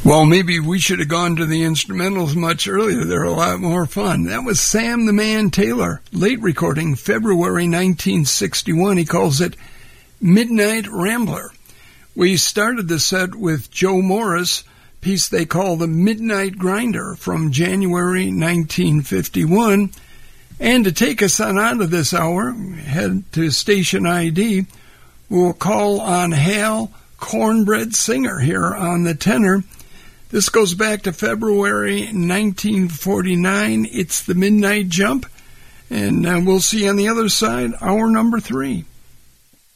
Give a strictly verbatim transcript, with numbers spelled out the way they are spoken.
Well, maybe we should have gone to the instrumentals much earlier. They're a lot more fun. That was Sam the Man Taylor, late recording, February nineteen sixty-one. He calls it Midnight Rambler. We started the set with Joe Morris, piece they call the Midnight Grinder from January nineteen fifty-one. And to take us on out of this hour, head to station I D, we'll call on Hal Cornbread Singer here on the tenor. This goes back to February nineteen forty-nine. It's the Midnight Jump, and uh, we'll see you on the other side, hour number three.